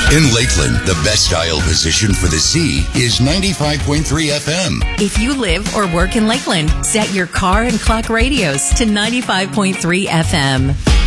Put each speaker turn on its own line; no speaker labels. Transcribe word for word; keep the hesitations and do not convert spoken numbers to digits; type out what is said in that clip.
In Lakeland, the best dial position for the sea is ninety-five point three F M.
If you live or work in Lakeland, set your car and clock radios to ninety-five point three F M.